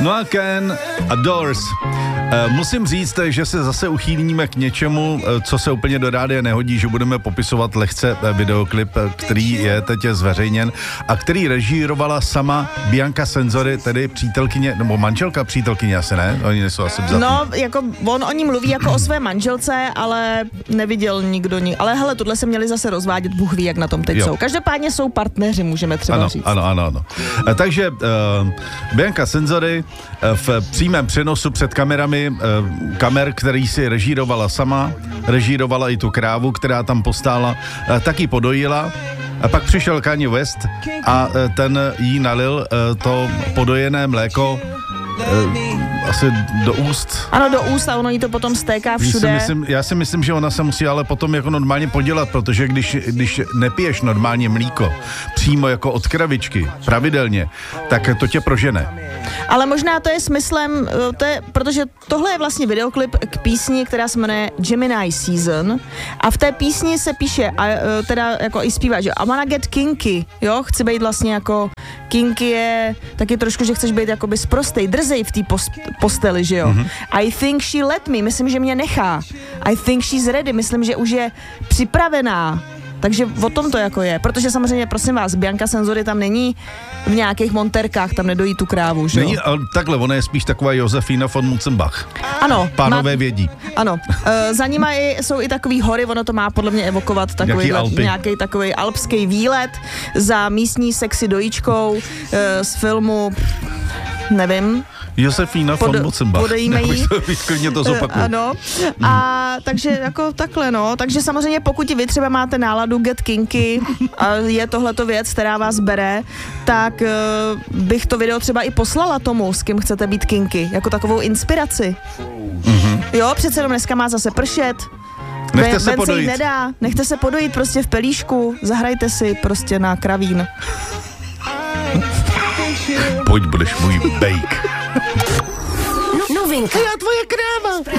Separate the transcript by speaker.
Speaker 1: No a Ken a Doors. Musím říct, že se zase uchýlíme k něčemu, co se úplně do rádia nehodí, že budeme popisovat lehce videoklip, který je teď zveřejněn a který režírovala sama Bianca Censori, tedy přítelkyně, nebo manželka přítelkyně asi, ne? Oni nejsou asi vzatý.
Speaker 2: No, jako on o ní mluví jako o své manželce, ale neviděl nikdo Ale hele, tohle se měli zase rozvádět, Bůh ví, jak na tom teď jsou. Každopádně jsou partneři, můžeme třeba říct.
Speaker 1: Ano. Takže Bianca Censori v přímém přenosu před kamerami, kamer, který si režírovala sama, režírovala i tu krávu, která tam postála, taky podojila. A pak přišel Kanye West a ten jí nalil to podojené mléko asi do úst.
Speaker 2: Ano, do úst a ono jí to potom stéká všude.
Speaker 1: Já si myslím, že ona se musí ale potom jako normálně podělat, protože když nepiješ normálně mlíko přímo jako od kravičky, pravidelně, tak to tě prožene.
Speaker 2: Ale možná to je smyslem, protože tohle je vlastně videoklip k písni, která se jmenuje Gemini Season a v té písni se píše, teda jako i zpívá, že I wanna get kinky, jo, chci být vlastně jako kinky je taky trošku, že chceš být jakoby sprostej, drzej v té posteli, že jo. Mm-hmm. I think she let me, myslím, že mě nechá. I think she's ready, myslím, že už je připravená. Takže o tom to jako je, protože samozřejmě, prosím vás, Bianca Censori tam není v nějakých monterkách, tam nedojí tu krávu, že jo?
Speaker 1: Není, ale takhle, ona je spíš taková Josefína von Mutzenbach.
Speaker 2: Ano.
Speaker 1: Pánové vědí.
Speaker 2: Ano. Za nima jsou i takový hory, ono to má podle mě evokovat nějaký takový alpský výlet za místní sexy dojíčkou z filmu, nevím.
Speaker 1: Josefína von Mutzenbach.
Speaker 2: Podejíme jí.
Speaker 1: Klidně to zopakuju.
Speaker 2: Ano. A takže jako takhle, no. Takže samozřejmě pokud vy třeba máte náladu get kinky a je tohleto věc, která vás bere, tak bych to video třeba i poslala tomu, s kým chcete být kinky, jako takovou inspiraci. Mm-hmm. Jo, přece jenom dneska má zase pršet.
Speaker 1: Nechte se podojit.
Speaker 2: Nedá. Nechte se podojit prostě v pelíšku. Zahrajte si prostě na kravín.
Speaker 1: Pojď, budeš můj bejk.
Speaker 3: Novinka.
Speaker 1: Já tvoje kráva.